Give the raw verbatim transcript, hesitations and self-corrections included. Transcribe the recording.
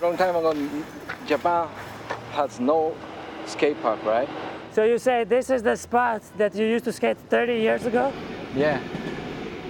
long time ago, Japan has no skate park, right? So you say this is the spot that you used to skate thirty years ago? Yeah.